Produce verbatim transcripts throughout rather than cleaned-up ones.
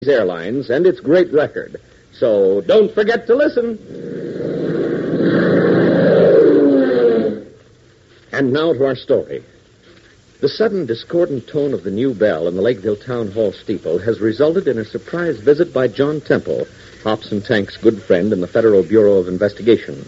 Airlines and its great record. So don't forget to listen. And now to our story. The sudden discordant tone of the new bell in the Lakeville Town Hall steeple has resulted in a surprise visit by John Temple, Hops and Tank's good friend in the Federal Bureau of Investigation.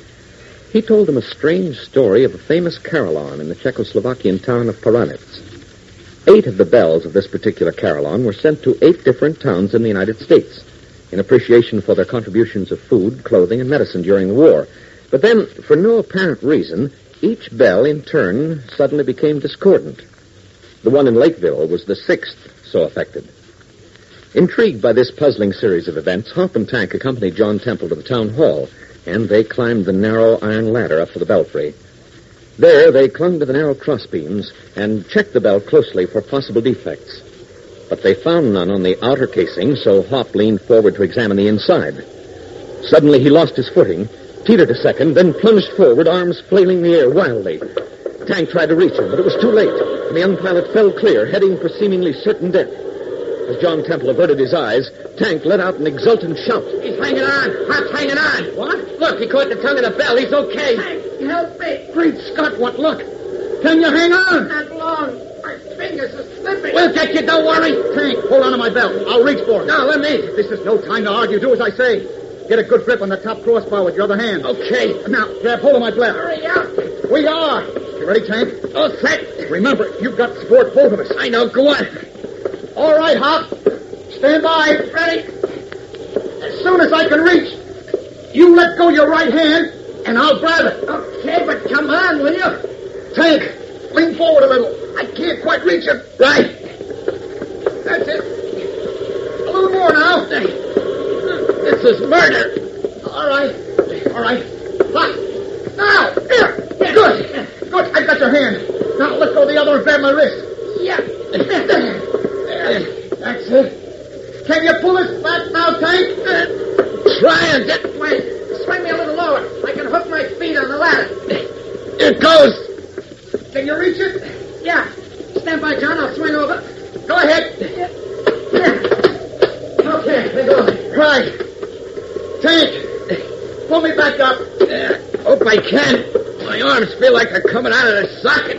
He told him a strange story of a famous carillon in the Czechoslovakian town of Paranitz. Eight of the bells of this particular carillon were sent to eight different towns in the United States in appreciation for their contributions of food, clothing, and medicine during the war. But then, for no apparent reason, each bell in turn suddenly became discordant. The one in Lakeville was the sixth so affected. Intrigued by this puzzling series of events, Hop and Tank accompanied John Temple to the town hall, and they climbed the narrow iron ladder up to the belfry. There, they clung to the narrow crossbeams and checked the bell closely for possible defects. But they found none on the outer casing, so Hop leaned forward to examine the inside. Suddenly, he lost his footing, teetered a second, then plunged forward, arms flailing in the air wildly. Tank tried to reach him, but it was too late, and the young pilot fell clear, heading for seemingly certain death. As John Temple averted his eyes, Tank let out an exultant shout. He's hanging on. Hop's hanging on. What? Look, he caught the tongue of the bell. He's okay. Tank, help me. Great Scott, what luck. Can you hang on? Not long. My fingers are slipping. We'll get you, don't worry. Tank, hold on to my belt. I'll reach for it. No, let me. This is no time to argue. Do as I say. Get a good grip on the top crossbar with your other hand. Okay. Now, grab hold of my belt. Hurry up. We are. You ready, Tank? All set. Remember, you've got to support both of us. I know. Go on. All right, Hop. Stand by. Ready? As soon as I can reach, you let go your right hand, and I'll grab it. Okay, but come on, will you? Tank, lean forward a little. I can't quite reach it. Right. That's it. A little more now. This is murder. All right. All right. Hop. Now. Here. Good. Good. I got your hand. Now let go the other and grab my wrist. Yeah. There. That's it. Can you pull us back now, Tank? Uh, try and get... Wait. Swing me a little lower. I can hook my feet on the ladder. Here it goes. Can you reach it? Yeah. Stand by, John. I'll swing over. Go ahead. Okay, they go. Right. Tank, pull me back up. Uh, hope I can. My arms feel like they're coming out of the socket.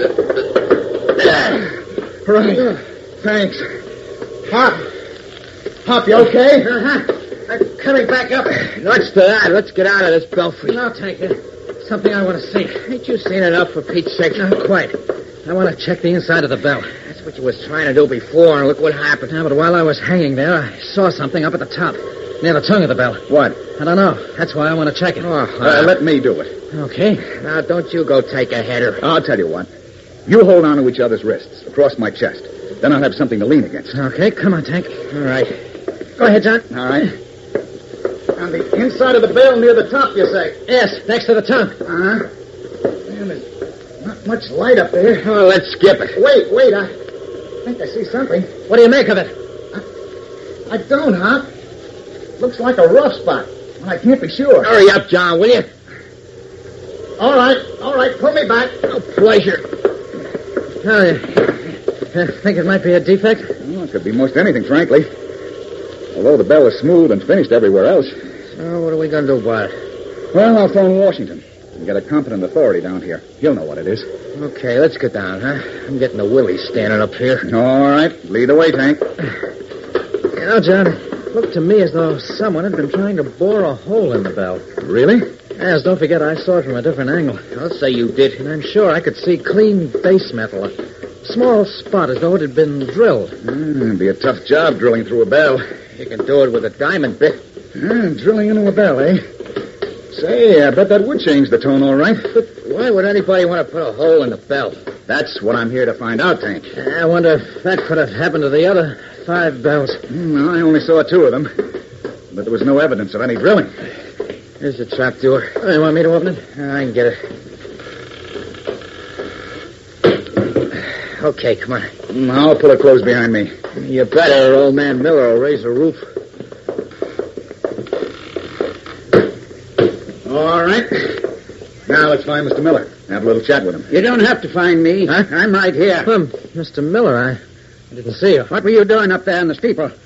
Uh, right. Thanks. Hop. Hop, you okay? Uh-huh. I'm coming back up. What's to that? Let's get out of this belfry. No, Tank. There's something I want to see. Ain't you seen enough for Pete's sake? Not quite. I want to check the inside of the bell. That's what you was trying to do before, and look what happened. Yeah, but while I was hanging there, I saw something up at the top, near the tongue of the bell. What? I don't know. That's why I want to check it. Oh, Uh, let me do it. Okay. now, don't you go take a header. I'll tell you what. You hold on to each other's wrists across my chest. Then I'll have something to lean against. Okay, come on, Tank. All right. Go ahead, John. All right. On the inside of the bell near the top, you say? Yes, next to the tongue. Uh-huh. Man, there's not much light up there. Oh, let's skip it. Wait, wait. I think I see something. What do you make of it? I don't, Hop. Looks like a rough spot. I can't be sure. Hurry up, John, will you? All right, all right. Pull me back. Oh, pleasure. Oh, you uh, think it might be a defect? Well, it could be most anything, frankly. Although the bell is smooth and finished everywhere else. So what are we going to do about it? Well, I'll phone Washington. We got a competent authority down here. He'll know what it is. Okay, let's get down, huh? I'm getting the willies standing up here. All right. Lead the way, Tank. You know, John, it looked to me as though someone had been trying to bore a hole in the bell. Really? Yes, don't forget I saw it from a different angle. I'll say you did. And I'm sure I could see clean base metal. A small spot as though it had been drilled. Mm, it'd be a tough job drilling through a bell. You can do it with a diamond bit. Mm, drilling into a bell, eh? Say, I bet that would change the tone all right. But why would anybody want to put a hole in the bell? That's what I'm here to find out, Tank. I wonder if that could have happened to the other five bells. Mm, I only saw two of them. But there was no evidence of any drilling. Here's the trap door. Oh, you want me to open it? I can get it. Okay, come on. Mm, I'll pull it close behind me. You better, or old man Miller will raise the roof. All right. Now let's find Mister Miller. Have a little chat with him. You don't have to find me. Huh? I'm right here. Well, Mister Miller, I, I didn't see you. What were you doing up there in the steeple?